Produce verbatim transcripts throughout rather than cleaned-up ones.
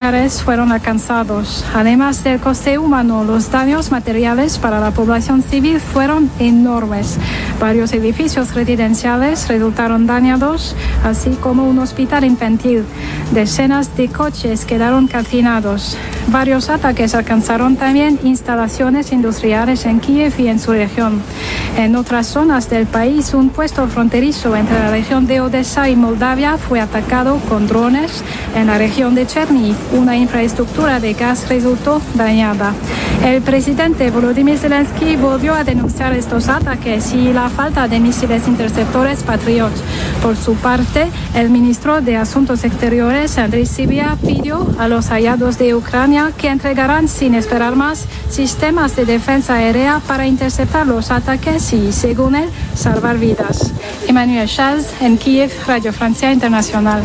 militares fueron alcanzados. Además del coste humano, los daños materiales para la población civil fueron enormes. Varios edificios residenciales resultaron dañados, así como un hospital infantil. Decenas de coches quedaron calcinados. Varios ataques alcanzaron también instalaciones industriales en Kiev y en su región. En otras zonas del país, un puesto fronterizo entre la región de Odessa y Moldavia fue atacado con drones. En la región de Chernihiv, una infraestructura de gas resultó dañada. El presidente Volodymyr Zelensky volvió a denunciar estos ataques y la falta de misiles interceptores Patriot. Por su parte, el ministro de Asuntos Exteriores, Andriy Sybiha, pidió a los aliados de Ucrania que entregarán sin esperar más sistemas de defensa aérea para interceptar los ataques y, según él, salvar vidas. Emmanuel Chaz, en Kiev, Radio Francia Internacional.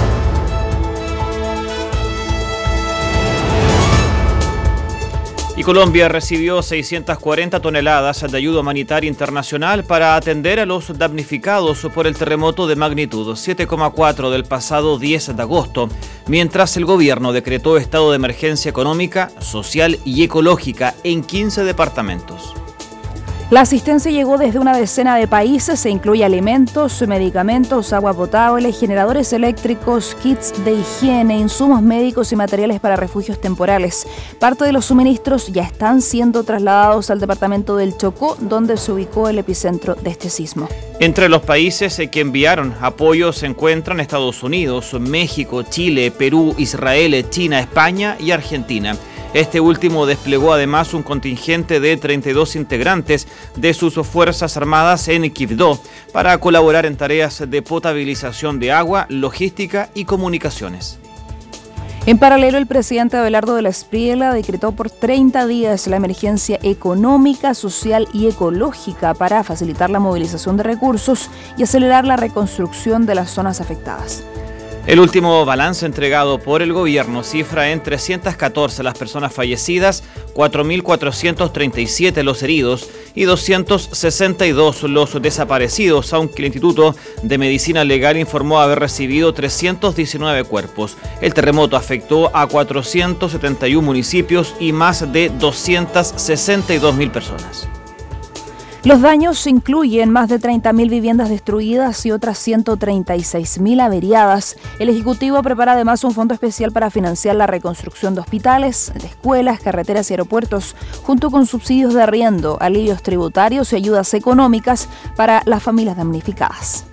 Y Colombia recibió seiscientas cuarenta toneladas de ayuda humanitaria internacional para atender a los damnificados por el terremoto de magnitud siete coma cuatro del pasado diez de agosto, mientras el gobierno decretó estado de emergencia económica, social y ecológica en quince departamentos. La asistencia llegó desde una decena de países e incluye alimentos, medicamentos, agua potable, generadores eléctricos, kits de higiene, insumos médicos y materiales para refugios temporales. Parte de los suministros ya están siendo trasladados al departamento del Chocó, donde se ubicó el epicentro de este sismo. Entre los países que enviaron apoyo se encuentran Estados Unidos, México, Chile, Perú, Israel, China, España y Argentina. Este último desplegó además un contingente de treinta y dos integrantes de sus Fuerzas Armadas en Quibdó para colaborar en tareas de potabilización de agua, logística y comunicaciones. En paralelo, el presidente Abelardo de la Espriella decretó por treinta días la emergencia económica, social y ecológica para facilitar la movilización de recursos y acelerar la reconstrucción de las zonas afectadas. El último balance entregado por el gobierno cifra en trescientas catorce las personas fallecidas, cuatro mil cuatrocientos treinta y siete los heridos y doscientos sesenta y dos los desaparecidos, aunque el Instituto de Medicina Legal informó haber recibido trescientos diecinueve cuerpos. El terremoto afectó a cuatrocientos setenta y uno municipios y más de doscientas sesenta y dos mil personas. Los daños incluyen más de treinta mil viviendas destruidas y otras ciento treinta y seis mil averiadas. El Ejecutivo prepara además un fondo especial para financiar la reconstrucción de hospitales, de escuelas, carreteras y aeropuertos, junto con subsidios de arriendo, alivios tributarios y ayudas económicas para las familias damnificadas.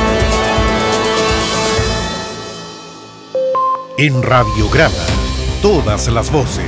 En Radiograma, todas las voces.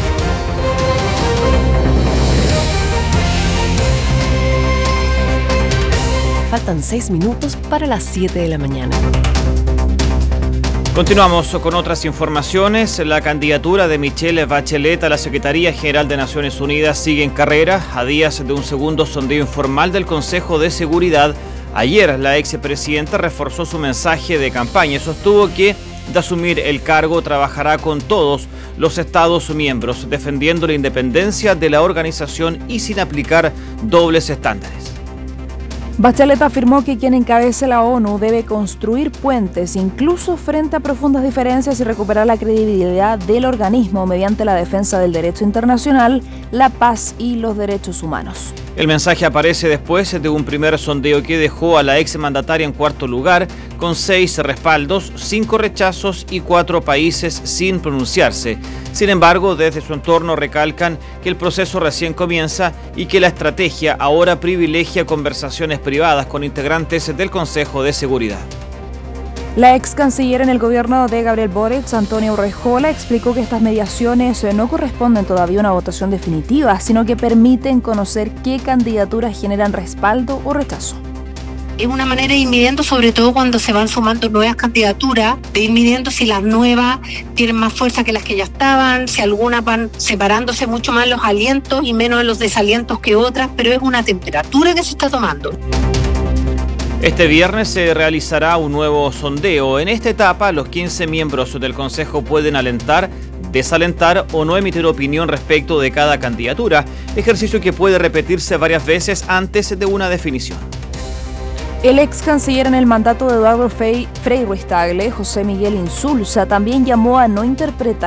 Faltan seis minutos para las siete de la mañana. Continuamos con otras informaciones. La candidatura de Michelle Bachelet a la Secretaría General de Naciones Unidas sigue en carrera a días de un segundo sondeo informal del Consejo de Seguridad. Ayer la expresidenta reforzó su mensaje de campaña y sostuvo que de asumir el cargo trabajará con todos los Estados miembros, defendiendo la independencia de la organización y sin aplicar dobles estándares. Bachelet afirmó que quien encabece la ONU debe construir puentes, incluso frente a profundas diferencias, y recuperar la credibilidad del organismo mediante la defensa del derecho internacional, la paz y los derechos humanos. El mensaje aparece después de un primer sondeo que dejó a la exmandataria en cuarto lugar, con seis respaldos, cinco rechazos y cuatro países sin pronunciarse. Sin embargo, desde su entorno recalcan que el proceso recién comienza y que la estrategia ahora privilegia conversaciones privadas con integrantes del Consejo de Seguridad. La ex canciller en el gobierno de Gabriel Boric, Antonio Urrejola, explicó que estas mediaciones no corresponden todavía a una votación definitiva, sino que permiten conocer qué candidaturas generan respaldo o rechazo. Es una manera de ir midiendo, sobre todo cuando se van sumando nuevas candidaturas, de ir midiendo si las nuevas tienen más fuerza que las que ya estaban, si algunas van separándose mucho más los alientos y menos los desalientos que otras, pero es una temperatura que se está tomando. Este viernes se realizará un nuevo sondeo. En esta etapa, los quince miembros del Consejo pueden alentar, desalentar o no emitir opinión respecto de cada candidatura, ejercicio que puede repetirse varias veces antes de una definición. El ex canciller en el mandato de Eduardo Frei Ruiz Tagle, José Miguel Insulza, también llamó a no interpretar